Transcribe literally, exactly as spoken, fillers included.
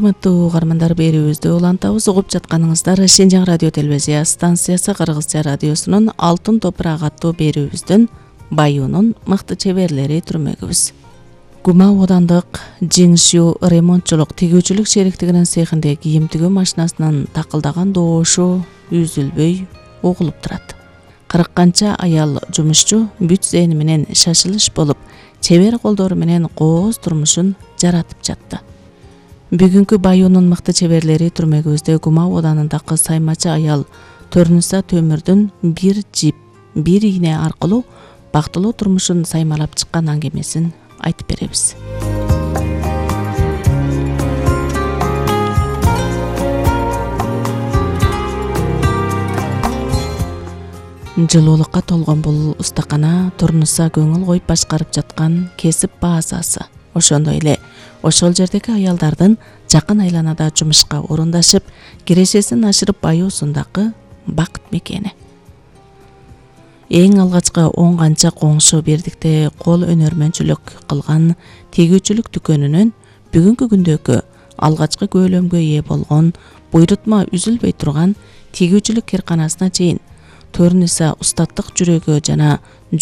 Урматтуу угармандар, берүүбүздү улантабыз. Угуп жатканыңыздар Шинжаң радио телевизия станциясы Кыргызча радиосунун Алтын топурак аттуу берүүбүздүн Баюунун мыкты чеберлери түрмөгүбүз. Гума Оодандык Жиңшу ремонтчулук тигүүчүлүк шериктигинин цехинде кийим тигүү машинасынын такылдаган доошу үзүлбөй угулуп турат. кырк канча аял жумушчу бүт зээн менен шашылыш болуп, чебер колдору менен кооз турмушун жаратып жатты. Бүгүнкү Баюунун мыкты чеберлери түрмөгүбүздө Гума Оодандагы саймачы аял Төрнүса Төмүрдүн бир жип, бир ийне аркылуу бактылуу турмушун саймалап чыккан аңгемесин айтып беребиз. Жылуулукка толгон бул устакана Төрнүса көңүл коюп башкарып жаткан кесип баазасы. Ошондой эле ошол жердеги аялдардын жакын айланада жумушка орундашып, кирешесин ашырып баюусундагы бакыт мекени. Эң алгачкы он канча коңшу бирдикте кол өнөрмөнчүлүк кылган тигүүчүлүк дүкөнүнөн бүгүнкү күндөгү алгачкы көөлөмгө ээ болгон буйрутма үзүлбөй турган тигүүчүлүк кирканасына чейин Төрнүса устаттык жүрөгү жана